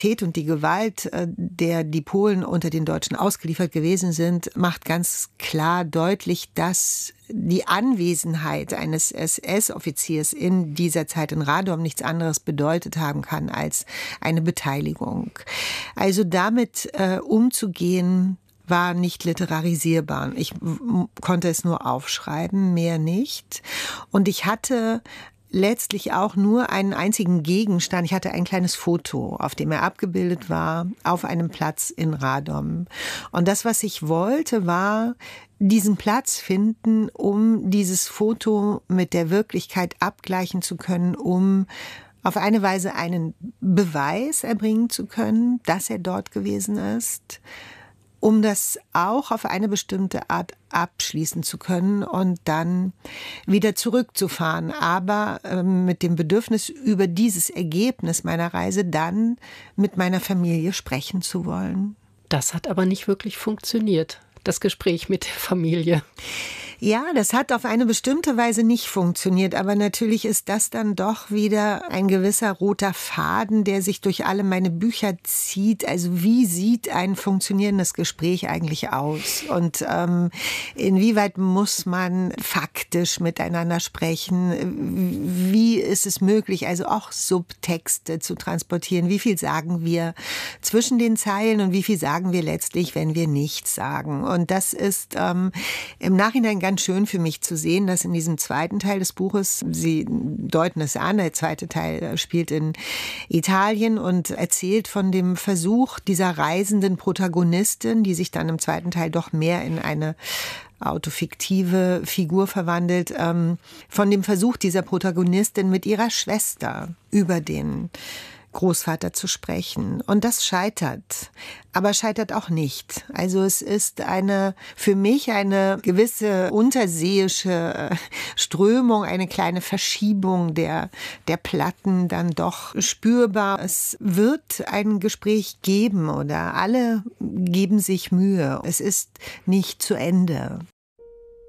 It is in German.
und die Gewalt, der die Polen unter den Deutschen ausgeliefert gewesen sind, macht ganz klar deutlich, dass die Anwesenheit eines SS-Offiziers in dieser Zeit in Radom nichts anderes bedeutet haben kann als eine Beteiligung. Also damit umzugehen, war nicht literarisierbar. Ich konnte es nur aufschreiben, mehr nicht. Und ich hatte letztlich auch nur einen einzigen Gegenstand. Ich hatte ein kleines Foto, auf dem er abgebildet war, auf einem Platz in Radom. Und das, was ich wollte, war diesen Platz finden, um dieses Foto mit der Wirklichkeit abgleichen zu können, um auf eine Weise einen Beweis erbringen zu können, dass er dort gewesen ist, um das auch auf eine bestimmte Art abschließen zu können und dann wieder zurückzufahren. Aber mit dem Bedürfnis, über dieses Ergebnis meiner Reise dann mit meiner Familie sprechen zu wollen. Das hat aber nicht wirklich funktioniert, das Gespräch mit der Familie. Ja, das hat auf eine bestimmte Weise nicht funktioniert, aber natürlich ist das dann doch wieder ein gewisser roter Faden, der sich durch alle meine Bücher zieht. Also wie sieht ein funktionierendes Gespräch eigentlich aus? Und inwieweit muss man faktisch miteinander sprechen? Wie ist es möglich, also auch Subtexte zu transportieren? Wie viel sagen wir zwischen den Zeilen und wie viel sagen wir letztlich, wenn wir nichts sagen? Und das ist im Nachhinein ganz schön für mich zu sehen, dass in diesem zweiten Teil des Buches, Sie deuten es an, der zweite Teil spielt in Italien und erzählt von dem Versuch dieser reisenden Protagonistin, die sich dann im zweiten Teil doch mehr in eine autofiktive Figur verwandelt, von dem Versuch dieser Protagonistin mit ihrer Schwester über den Großvater zu sprechen. Und das scheitert, aber scheitert auch nicht. Also es ist für mich eine gewisse unterseeische Strömung, eine kleine Verschiebung der Platten dann doch spürbar. Es wird ein Gespräch geben oder alle geben sich Mühe. Es ist nicht zu Ende.